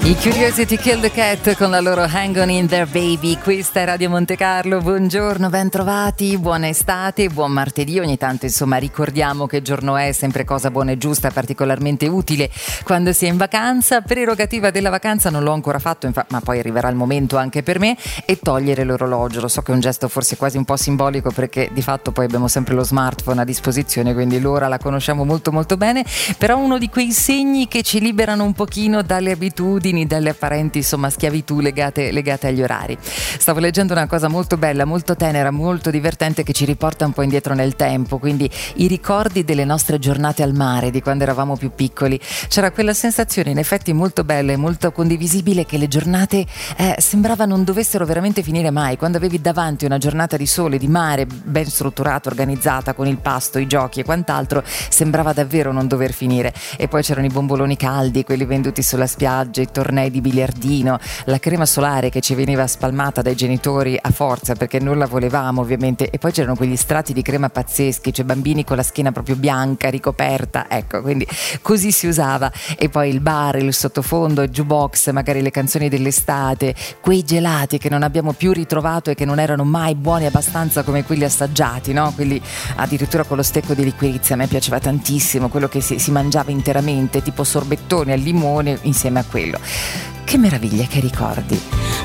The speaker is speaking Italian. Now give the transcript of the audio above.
I Curiosity Kill the Cat con la loro Hang On In There Baby. Questa è Radio Monte Carlo, buongiorno, ben trovati, buona estate, buon martedì. Ogni tanto insomma ricordiamo che giorno è, sempre cosa buona e giusta, particolarmente utile quando si è in vacanza. Prerogativa della vacanza, non l'ho ancora fatto, ma poi arriverà il momento anche per me, e togliere l'orologio. Lo so che è un gesto forse quasi un po' simbolico, perché di fatto poi abbiamo sempre lo smartphone a disposizione, quindi l'ora la conosciamo molto molto bene, però uno di quei segni che ci liberano un pochino dalle abitudini, dalle apparenti insomma schiavitù legate agli orari. Stavo leggendo una cosa molto bella, molto tenera, molto divertente, che ci riporta un po' indietro nel tempo, quindi i ricordi delle nostre giornate al mare di quando eravamo più piccoli. C'era quella sensazione in effetti molto bella e molto condivisibile che le giornate sembrava non dovessero veramente finire mai. Quando avevi davanti una giornata di sole, di mare, ben strutturata, organizzata, con il pasto, i giochi e quant'altro, sembrava davvero non dover finire. E poi c'erano i bomboloni caldi, quelli venduti sulla spiaggia, i tornei di biliardino, la crema solare che ci veniva spalmata dai genitori a forza perché non la volevamo ovviamente, e poi c'erano quegli strati di crema pazzeschi, cioè bambini con la schiena proprio bianca, ricoperta, ecco, quindi così si usava. E poi il bar, il sottofondo, il jukebox, magari le canzoni dell'estate, quei gelati che non abbiamo più ritrovato e che non erano mai buoni abbastanza come quelli assaggiati, no? Quelli addirittura con lo stecco di liquirizia. A me piaceva tantissimo quello che si mangiava interamente, tipo sorbettoni al limone insieme a quello. Che meraviglia, che ricordi.